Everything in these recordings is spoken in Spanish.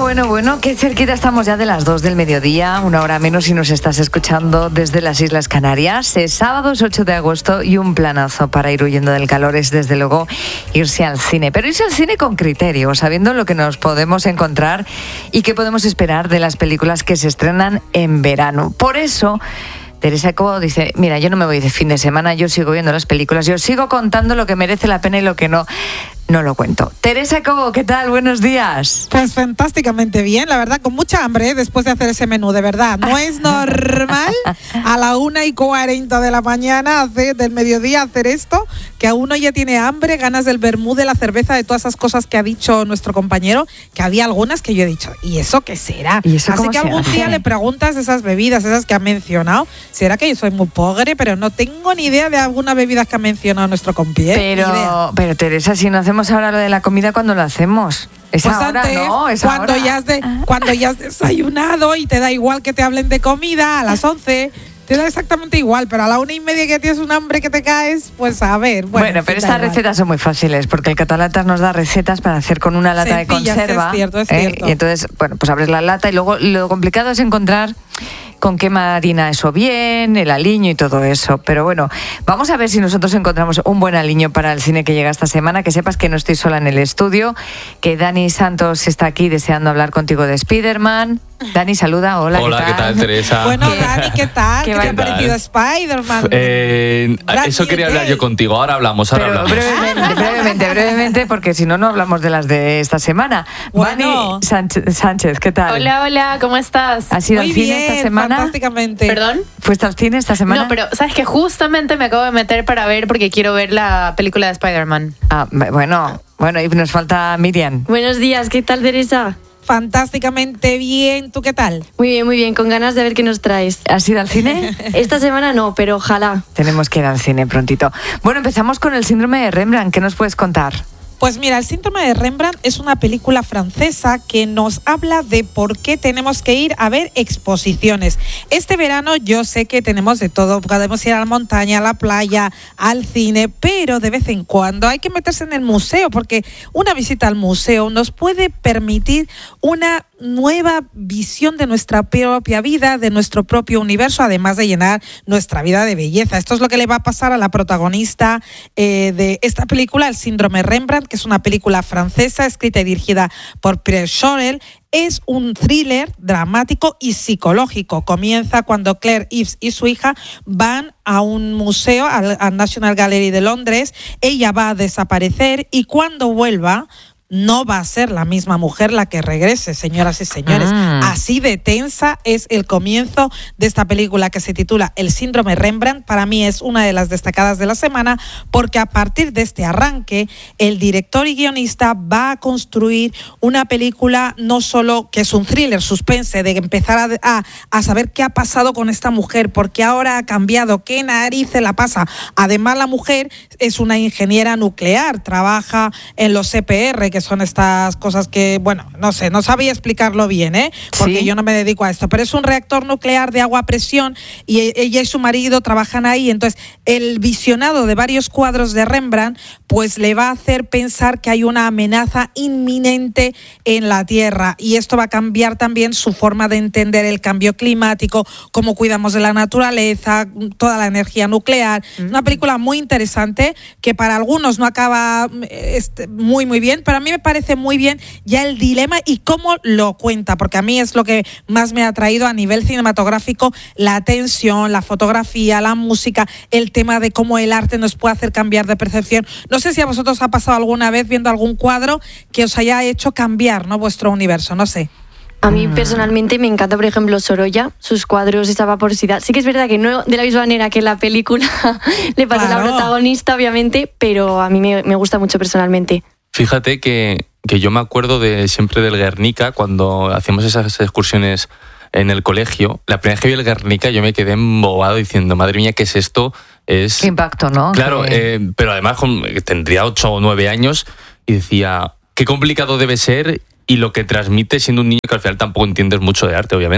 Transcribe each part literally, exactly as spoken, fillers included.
bueno, bueno, qué cerquita estamos ya de las dos del mediodía, una hora menos si nos estás escuchando desde las Islas Canarias. Es sábado, es ocho de agosto y un planazo para ir huyendo del calor es desde luego irse al cine. Pero irse al cine con criterio, sabiendo lo que nos podemos encontrar y qué podemos esperar de las películas que se estrenan en verano. Por eso Teresa Cobo dice, mira, yo no me voy de fin de semana, yo sigo viendo las películas, yo sigo contando lo que merece la pena y lo que no, no lo cuento. Teresa Cobo, ¿qué tal? Buenos días. Pues fantásticamente bien, la verdad, con mucha hambre ¿eh? Después de hacer ese menú, de verdad. No es normal a la una y cuarenta de la mañana hacer, del mediodía hacer esto, que a uno ya tiene hambre, ganas del vermú, de la cerveza, de todas esas cosas que ha dicho nuestro compañero, que había algunas que yo he dicho, ¿y eso qué será? ¿Y eso Así que algún hace? día le preguntas esas bebidas, esas que ha mencionado, será que yo soy muy pobre, pero no tengo ni idea de algunas bebidas que ha mencionado nuestro compié. Pero, pero Teresa, si no hacemos ahora lo de la comida, ¿cuándo lo hacemos? Es pues ahora, antes, ¿no? Es cuando, ahora. Ya has de, cuando ya has desayunado y te da igual que te hablen de comida a las once, te da exactamente igual, pero a la una y media que tienes un hambre que te caes, pues a ver. Bueno, Bueno, pero estas recetas son muy fáciles, porque el Catalatas nos da recetas para hacer con una lata Sencillas, de conserva. es cierto, es ¿eh? cierto. Y entonces, bueno, pues abres la lata y luego lo complicado es encontrar con qué marina eso bien, el aliño y todo eso. Pero bueno, vamos a ver si nosotros encontramos un buen aliño para el cine que llega esta semana. Que sepas que no estoy sola en el estudio, que Dani Santos está aquí deseando hablar contigo de Spider-Man. Dani, saluda, hola, Hola, ¿qué tal? ¿qué tal, Teresa? Bueno, Dani, ¿qué tal? ¿Qué ¿Qué, va- te ha parecido Spider-Man? Eh, Brand eso new quería hablar day. yo contigo, ahora hablamos, ahora Pero hablamos. brevemente, brevemente, brevemente, porque si no, no hablamos de las de esta semana. Bueno. Vani Sánchez, Sánchez, ¿qué tal? Hola, hola, ¿cómo estás? ¿Has ido Muy al cine bien, esta semana? fantásticamente. ¿Perdón? ¿Fuiste al cine esta semana? No, pero sabes que justamente me acabo de meter para ver porque quiero ver la película de Spider-Man. Ah, bueno, bueno, y nos falta Miriam. Buenos días, ¿qué tal, Teresa? Fantásticamente bien, ¿tú qué tal? Muy bien, muy bien, con ganas de ver qué nos traes. ¿Has ido al cine? Esta semana no, pero ojalá. Tenemos que ir al cine prontito. Bueno, empezamos con el síndrome de Rembrandt. ¿Qué nos puedes contar? Pues mira, El síndrome de Rembrandt es una película francesa que nos habla de por qué tenemos que ir a ver exposiciones. Este verano yo sé que tenemos de todo, podemos ir a la montaña, a la playa, al cine, pero de vez en cuando hay que meterse en el museo, porque una visita al museo nos puede permitir una nueva visión de nuestra propia vida, de nuestro propio universo, además de llenar nuestra vida de belleza. Esto es lo que le va a pasar a la protagonista eh, de esta película, El síndrome Rembrandt, que es una película francesa escrita y dirigida por Pierre Chorel. Es un thriller dramático y psicológico. Comienza cuando Claire Eves y su hija van a un museo, al, al National Gallery de Londres. Ella va a desaparecer y cuando vuelva no va a ser la misma mujer la que regrese, señoras y señores. Ah. Así de tensa es el comienzo de esta película que se titula El síndrome Rembrandt. Para mí es una de las destacadas de la semana porque a partir de este arranque el director y guionista va a construir una película no solo que es un thriller, suspense, de empezar a, a, a saber qué ha pasado con esta mujer, por qué ahora ha cambiado, qué narices la pasa. Además, la mujer es una ingeniera nuclear, trabaja en los C P R, que son estas cosas que, bueno, no sé, no sabía explicarlo bien, ¿eh? Porque ¿Sí? yo no me dedico a esto, pero es un reactor nuclear de agua a presión y ella y su marido trabajan ahí. Entonces, el visionado de varios cuadros de Rembrandt, pues le va a hacer pensar que hay una amenaza inminente en la Tierra y esto va a cambiar también su forma de entender el cambio climático, cómo cuidamos de la naturaleza, toda la energía nuclear. Mm. Una película muy interesante que para algunos no acaba este, muy, muy bien, pero a mí me parece muy bien ya el dilema y cómo lo cuenta, porque a mí es lo que más me ha atraído a nivel cinematográfico, la tensión, la fotografía, la música, el tema de cómo el arte nos puede hacer cambiar de percepción. No sé si a vosotros ha pasado alguna vez viendo algún cuadro que os haya hecho cambiar, ¿no?, vuestro universo, no sé. A mí personalmente me encanta, por ejemplo, Sorolla, sus cuadros, esa vaporosidad. Sí que es verdad que no de la misma manera que en la película le pasa Claro. a la protagonista, obviamente, pero a mí me, me gusta mucho personalmente. Fíjate que, que yo me acuerdo de siempre del Guernica, cuando hacíamos esas excursiones en el colegio. La primera vez que vi el Guernica yo me quedé embobado diciendo, madre mía, ¿qué es esto? Es... Qué impacto, ¿no? Claro, Que... eh, pero además con, tendría ocho o nueve años y decía, qué complicado debe ser y lo que transmite siendo un niño que al final tampoco entiendes mucho de arte, obviamente.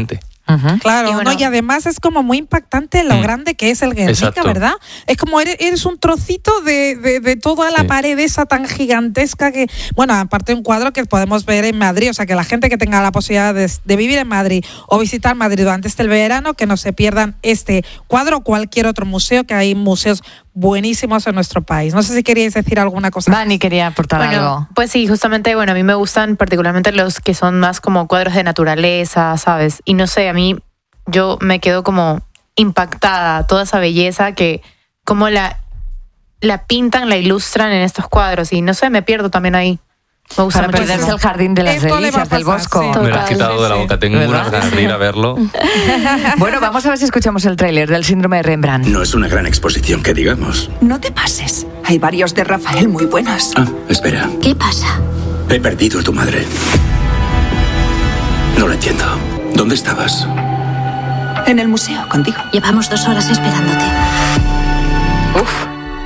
Uh-huh. Claro, Y bueno, ¿no? Y además es como muy impactante lo Mm. grande que es el Guernica, Exacto. ¿verdad? Es como eres, eres un trocito de, de, de toda la Sí. pared esa tan gigantesca que, bueno, aparte de un cuadro que podemos ver en Madrid, o sea, que la gente que tenga la posibilidad de, de vivir en Madrid o visitar Madrid durante este verano, que no se pierdan este cuadro o cualquier otro museo, que hay museos buenísimos en nuestro país. No sé si queríais decir alguna cosa. Vani quería aportar Bueno, algo. pues sí, justamente, bueno, a mí me gustan particularmente los que son más como cuadros de naturaleza, ¿sabes? Y no sé, a mí yo me quedo como impactada, toda esa belleza que como la, la pintan, la ilustran en estos cuadros y no sé, me pierdo también ahí. Me gusta Para mucho. perderse el jardín de las Esto le va a delicias del pasar, Bosco. sí. Me lo has Total. quitado de la Sí, boca. sí. Tengo ¿Verdad? unas ganas de ir a verlo. Bueno, vamos a ver si escuchamos el tráiler del síndrome de Rembrandt. No es una gran exposición que digamos. No te pases. Hay varios de Rafael muy buenos. Ah, espera. ¿Qué pasa? He perdido a tu madre. No lo entiendo. ¿Dónde estabas? En el museo, contigo. Llevamos dos horas esperándote. Uf.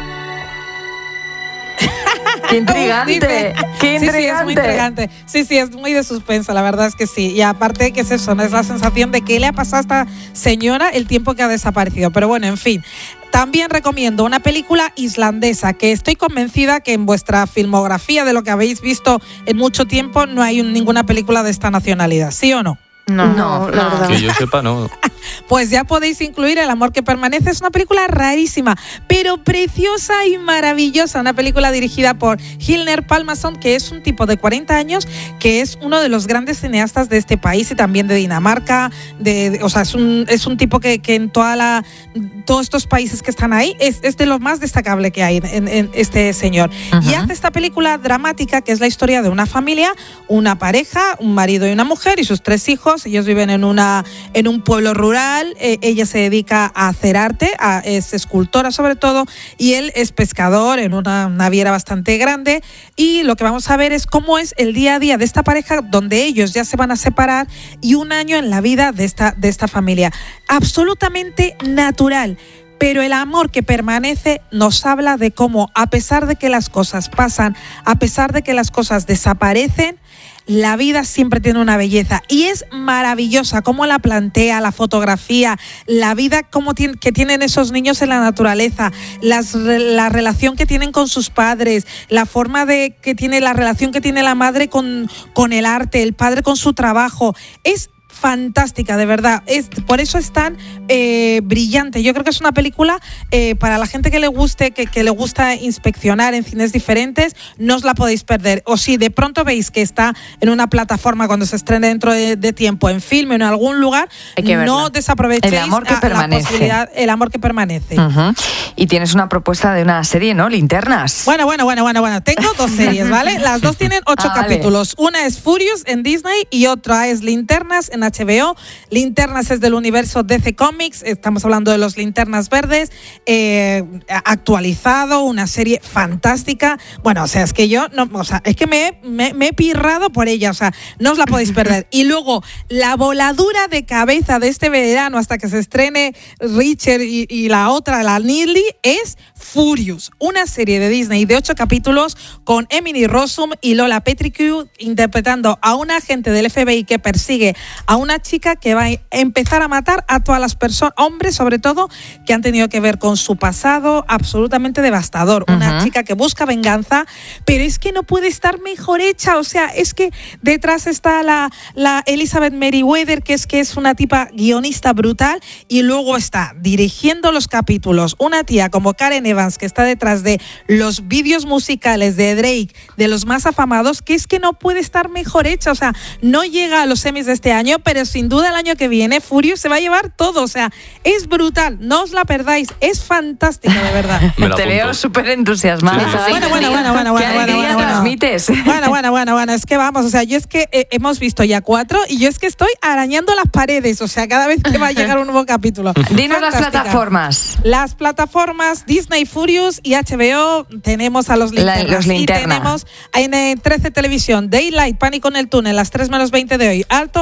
¡Qué intrigante! Dice. ¡Qué Sí, sí, es muy intrigante! intrigante. Sí, sí, es muy de suspenso, la verdad es que sí. Y aparte que es eso, ¿no? Es la sensación de qué le ha pasado a esta señora el tiempo que ha desaparecido. Pero bueno, en fin. También recomiendo una película islandesa que estoy convencida que en vuestra filmografía de lo que habéis visto en mucho tiempo no hay un- ninguna película de esta nacionalidad, ¿sí o no? No, No, la no. verdad. Que yo sepa, no. Pues ya podéis incluir El amor que permanece. Es una película rarísima, pero preciosa y maravillosa. Una película dirigida por Hilner Pálmason, que es un tipo de cuarenta años, que es uno de los grandes cineastas de este país y también de Dinamarca. De, de- o sea, es un, es un tipo que, que en toda la, todos estos países que están ahí es, es de lo más destacable que hay en, en este señor. Ujú. Y hace esta película dramática, que es la historia de una familia, una pareja, un marido y una mujer y sus tres hijos. Ellos viven en, una, en un pueblo rural. Eh, ella se dedica a hacer arte, a- es escultora sobre todo, y él es pescador en una naviera bastante grande. Y lo que vamos a ver es cómo es el día a día de esta pareja, donde ellos ya se van a separar, y un año en la vida de esta, de esta familia. Absolutamente natural. Pero el amor que permanece nos habla de cómo, a pesar de que las cosas pasan, a pesar de que las cosas desaparecen, la vida siempre tiene una belleza y es maravillosa cómo la plantea, la fotografía, la vida cómo tiene, que tienen esos niños en la naturaleza, las, la relación que tienen con sus padres, la forma de que tiene la relación que tiene la madre con, con el arte, el padre con su trabajo. Es fantástica, de verdad. Es, por eso es tan eh, brillante. Yo creo que es una película eh, para la gente que le guste, que, que le gusta inspeccionar en cines diferentes, no os la podéis perder. O si de pronto veis que está en una plataforma cuando se estrene dentro de, de tiempo, en film, en algún lugar, Hay que no verla. desaprovechéis El amor que la- la permanece. posibilidad- el amor que permanece. Ujú. Y tienes una propuesta de una serie, ¿no? Linternas. Bueno, bueno, bueno, bueno, bueno. Tengo dos series, ¿vale? Las dos tienen ocho Ah, vale. capítulos. Una es Furious en Disney y otra es Linternas en H B O. Linternas es del universo D C Comics. Estamos hablando de los Linternas Verdes. Eh, actualizado, una serie fantástica. Bueno, o sea, es que yo, no, o sea, es que me, he- me, me he pirrado por ella. O sea, no os la podéis perder. Y luego, la voladura de cabeza de este verano hasta que se estrene Richard y, y la otra, la Nearly, es Furious, una serie de Disney de ocho capítulos con Emily Rossum y Lola Petricu interpretando a un agente del F B I que persigue a una chica que va a empezar a matar a todas las personas, hombres sobre todo, que han tenido que ver con su pasado absolutamente devastador. Una Ujú. chica que busca venganza, pero es que no puede estar mejor hecha. O sea, es que detrás está la, la Elizabeth Merriweather, que es que es una tipa guionista brutal, y luego está dirigiendo los capítulos una tía como Karen Evans, que está detrás de los vídeos musicales de Drake, de los más afamados, que es que no puede estar mejor hecha. O sea, no llega a los Emmys de este año, pero sin duda el año que viene Furious se va a llevar todo. O sea, es brutal, no os la perdáis, es fantástica, de verdad. Me la Te apunto. veo súper entusiasmada. Sí, sí, sí. Bueno, bueno, bueno, bueno, ¿Qué bueno, bueno, alegría bueno, bueno. transmites? Bueno, bueno, bueno, bueno, es que vamos, o sea, yo es que eh, hemos visto ya cuatro y yo es que estoy arañando las paredes, o sea, cada vez que va a llegar un nuevo capítulo. Dinos las Fantástica. plataformas. Las plataformas Disney Furious y H B O, tenemos a los La- linternas. los Linterna. Y tenemos en eh, trece Televisión, Daylight, Pánico en el túnel, las tres menos veinte de hoy, Alto, Mi madre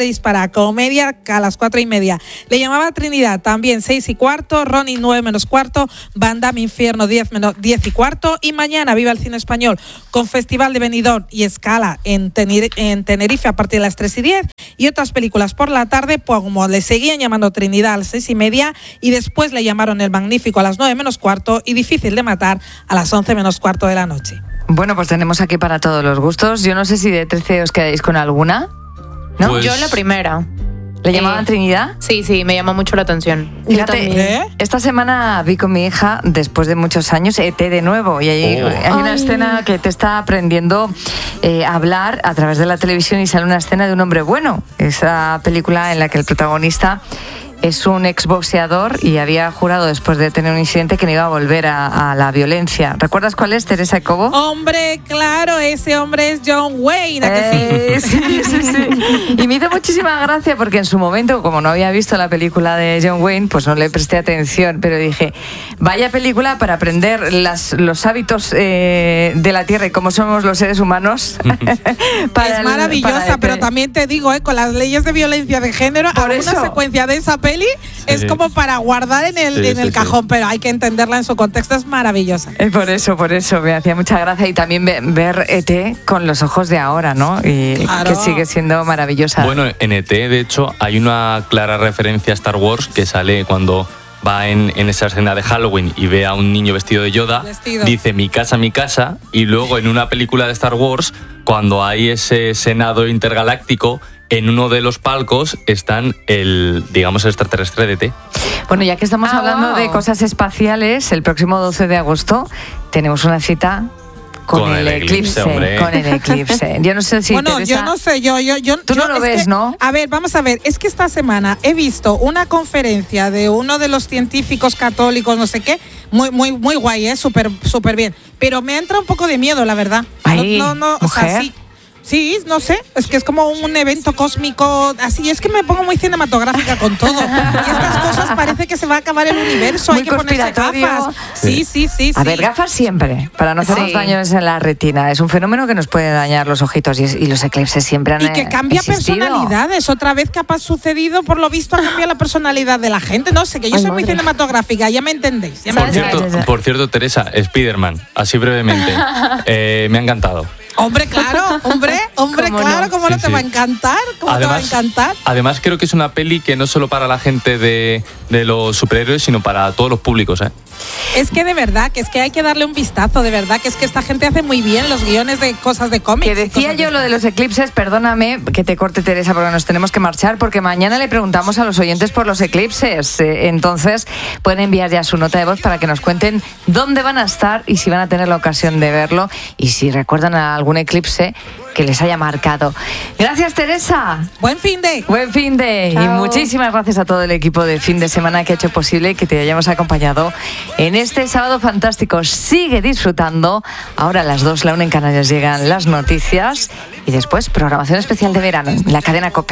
dispara. Comedia a las cuatro y media. Le llamaba Trinidad, también seis y cuarto. Ronnie, nueve menos cuarto. Van Damme, Infierno, diez, menos, diez y cuarto. Y mañana Viva el Cine Español con Festival de Benidorm y Escala en, Tener- en Tenerife a partir de las tres y diez. Y otras películas por la tarde, pues como le seguían llamando Trinidad a las seis y media. Y después le llamaron El Magnífico a las nueve menos cuarto. Y Difícil de Matar a las once menos cuarto de la noche. Bueno, pues tenemos aquí para todos los gustos. Yo no sé si de trece os quedáis con alguna, ¿no? Pues- Yo la primera. ¿Le llamaban Eh, Trinidad? Sí, sí, me llamó mucho la atención. Fíjate, también. ¿Eh? esta semana vi con mi hija, después de muchos años, E T de nuevo. Y hay, Oh. hay una Ay. escena que te está aprendiendo eh, a hablar a través de la televisión y sale una escena de un hombre bueno. Esa película en la que el protagonista es un exboxeador y había jurado después de tener un incidente que no iba a volver a, a la violencia. ¿Recuerdas cuál es, Teresa Cobo? Hombre, claro, ese hombre es John Wayne, ¿a que sí? Eh, sí, sí, sí. Y me hizo muchísima gracia porque en su momento, como no había visto la película de John Wayne, pues no le presté atención, pero dije, vaya película para aprender las, los hábitos eh, de la Tierra y cómo somos los seres humanos. Para Es el- maravillosa, para el- pero también te digo, eh, con las leyes de violencia de género, Por alguna eso. secuencia de esa peli es como para guardar en el, Sí, en sí, el sí. cajón, pero hay que entenderla en su contexto, es maravillosa. Eh, Por eso, por eso, me hacía mucha gracia y también ve- ver E T con los ojos de ahora, ¿no? Y Claro. que sigue siendo maravillosa. Bueno, en E T, de hecho, hay una clara referencia a Star Wars que sale cuando va en, en esa escena de Halloween y ve a un niño vestido de Yoda, Vestido. dice mi casa, mi casa, y luego en una película de Star Wars, cuando hay ese senado intergaláctico, en uno de los palcos están el, digamos, el extraterrestre de E T. Bueno, ya que estamos Ah, hablando wow. de cosas espaciales, el próximo doce de agosto tenemos una cita con, Con el, el eclipse, hombre. Con el eclipse. Yo no sé si bueno, Teresa- yo no sé, yo, yo, yo. Tú yo- no lo es ves, que- ¿no? A ver, vamos a ver, es que esta semana he visto una conferencia de uno de los científicos católicos, no sé qué, muy, muy, muy guay, ¿eh? Súper, súper bien. Pero me entra un poco de miedo, la verdad. Ay, no, no, no, o sea, mujer. sí. Sí, no sé, es que es como un evento cósmico, así, es que me pongo muy cinematográfica con todo. Y estas cosas parece que se va a acabar el universo, Muy hay que ponerse conspiratorio. gafas. Sí, sí, sí, A sí. ver, gafas siempre, para no hacernos Sí. daños en la retina. Es un fenómeno que nos puede dañar los ojitos y, y los eclipses siempre han Y que eh, cambia existido. personalidades. Otra vez que ha pas- sucedido, por lo visto, ha cambiado la personalidad de la gente. No sé, que yo Ay, soy muy madre. cinematográfica, ya me entendéis. ya me Por ¿Sabes? entendéis. cierto, ya, ya. por cierto, Teresa, Spider-Man, así brevemente, eh, me ha encantado. Hombre, claro, hombre, hombre, ¿Cómo claro, no? ¿cómo no Sí, te sí. va a encantar? ¿Cómo te va a encantar? además creo que es una peli que no solo para la gente de, de los superhéroes, sino para todos los públicos, ¿eh? Es que de verdad, que es que hay que darle un vistazo, de verdad, que es que esta gente hace muy bien los guiones de cosas de cómics. Que decía yo lo de los eclipses, perdóname que te corte, Teresa, porque nos tenemos que marchar, porque mañana le preguntamos a los oyentes por los eclipses. Eh, entonces pueden enviar ya su nota de voz para que nos cuenten dónde van a estar y si van a tener la ocasión de verlo y si recuerdan a algún eclipse que les haya marcado. Gracias, Teresa. Buen fin de. Buen fin de y Chao. muchísimas gracias a todo el equipo de fin de semana que ha hecho posible que te hayamos acompañado en este sábado fantástico. Sigue disfrutando. Ahora a las dos, la una en Canarias llegan las noticias y después programación especial de verano en la cadena COPE.